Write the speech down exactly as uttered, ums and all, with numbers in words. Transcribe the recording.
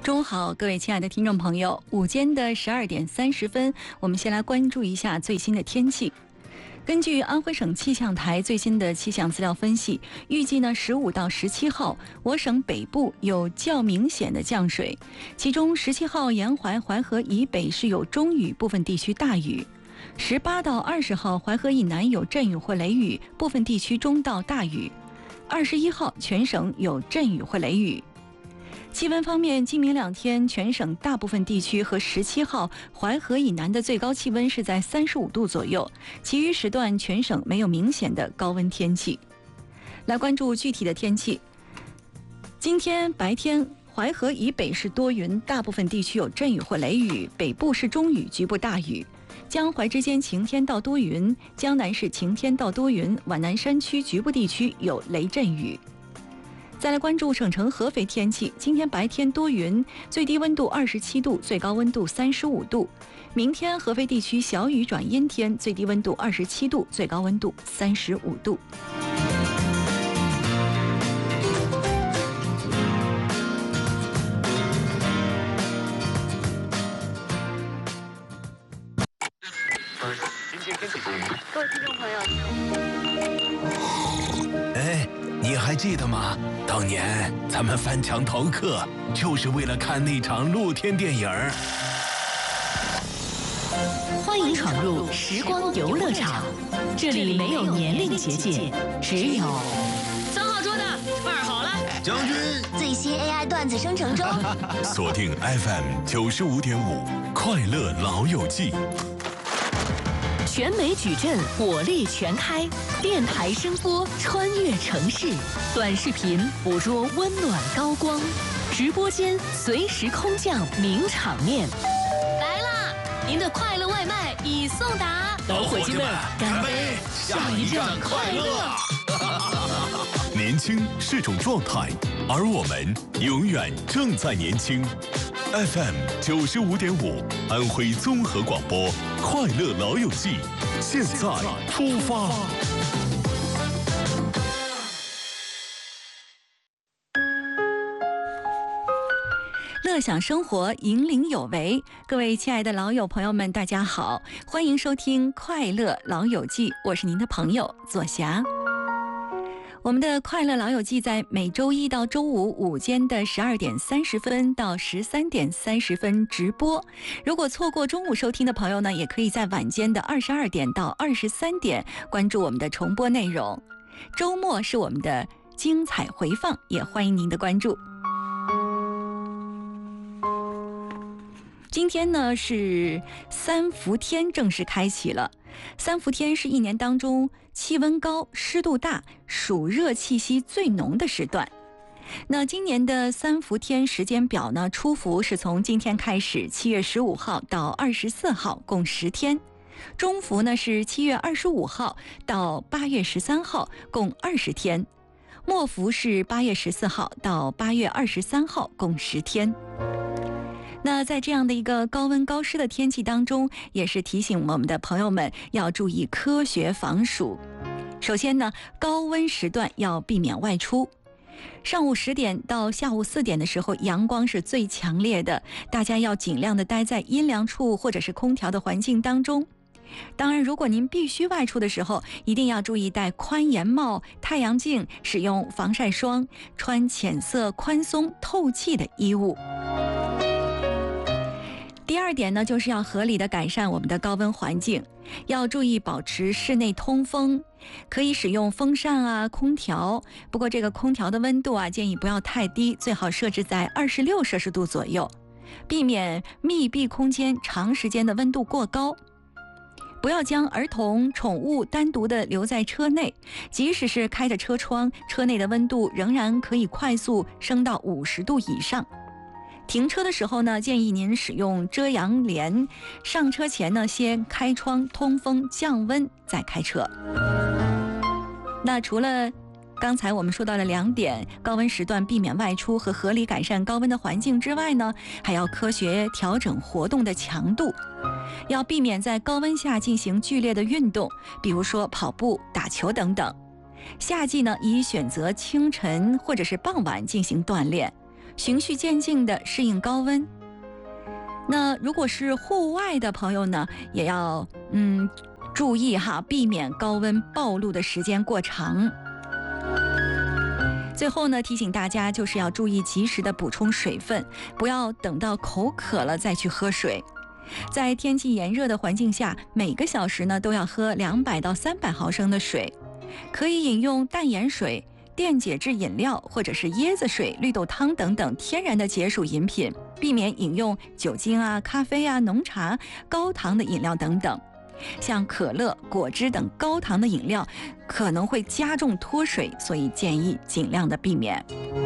中午好，各位亲爱的听众朋友，午间的十二点三十分，我们先来关注一下最新的天气。根据安徽省气象台最新的气象资料分析，预计呢十五到十七号，我省北部有较明显的降水，其中十七号沿淮淮河以北是有中雨，部分地区大雨；十八到二十号淮河以南有阵雨或雷雨，部分地区中到大雨；二十一号全省有阵雨或雷雨。气温方面，今明两天全省大部分地区和十七号淮河以南的最高气温是在三十五度左右，其余时段全省没有明显的高温天气。来关注具体的天气。今天白天淮河以北是多云，大部分地区有阵雨或雷雨，北部是中雨，局部大雨。江淮之间晴天到多云，江南是晴天到多云，皖南山区局部地区有雷阵雨。再来关注省城合肥天气，今天白天多云，最低温度二十七度，最高温度三十五度。明天合肥地区小雨转阴天，最低温度二十七度，最高温度三十五度。 各位听众朋友， 哎，你还记得吗？当年咱们翻墙逃课，就是为了看那场露天电影。 欢迎闯入时光游乐场，这里没有年龄结界，只有三号桌的二好了， 将军最新 A I 段子生成中。 锁定 F M 九十五点五，快乐老友记。 全美矩阵火力全开，电台声波穿越城市，短视频捕捉温暖高光，直播间随时空降名场面。 来啦！您的快乐外卖已送达， 老伙计们，干杯！下一站快乐！年轻是种状态，而我们永远正在年轻。F M 九十五点五，安徽综合广播，快乐老友记，现在出发。 乐享生活，引领有为。各位亲爱的老友朋友们，大家好，欢迎收听快乐老友记，我是您的朋友左霞。我们的快乐老友记在每周一到周五午间的十二点三十分到十三点三十分直播。如果错过中午收听的朋友呢，也可以在晚间的二十二点到二十三点关注我们的重播内容。周末是我们的精彩回放，也欢迎您的关注。今天呢是三伏天正式开启了。三伏天是一年当中气温高、湿度大、暑热气息最浓的时段。那今年的三伏天时间表呢，初伏是从今天开始，七月十五号到二十四号，共十天；中伏呢是七月二十五号到八月十三号，共二十天；末伏是八月十四号到八月二十三号，共十天。那在这样的一个高温高湿的天气当中，也是提醒我们的朋友们要注意科学防暑。首先呢，高温时段要避免外出。上午十点到下午四点的时候，阳光是最强烈的，大家要尽量的待在阴凉处或者是空调的环境当中。当然，如果您必须外出的时候，一定要注意戴宽檐帽、太阳镜，使用防晒霜，穿浅色、宽松、透气的衣物。第二点呢，就是要合理的改善我们的高温环境，要注意保持室内通风，可以使用风扇啊、空调。不过这个空调的温度啊，建议不要太低，最好设置在二十六摄氏度左右，避免密闭空间长时间的温度过高。不要将儿童、宠物单独的留在车内，即使是开着车窗，车内的温度仍然可以快速升到五十度以上。停车的时候呢，建议您使用遮阳帘，上车前呢先开窗通风降温再开车。那除了刚才我们说到了两点，高温时段避免外出和合理改善高温的环境之外呢，还要科学调整活动的强度，要避免在高温下进行剧烈的运动，比如说跑步、打球等等。夏季呢，宜选择清晨或者是傍晚进行锻炼。 循序渐进地适应高温。那如果是户外的朋友呢，也要嗯注意哈，避免高温暴露的时间过长。最后呢，提醒大家就是要注意及时的补充水分，不要等到口渴了再去喝水。在天气炎热的环境下，每个小时呢都要喝两百到三百毫升的水，可以饮用淡盐水、电解质饮料或者是椰子水、绿豆汤等等天然的解暑饮品，避免饮用酒精啊、咖啡啊、浓茶、高糖的饮料等等。像可乐、果汁等高糖的饮料可能会加重脱水，所以建议尽量的避免。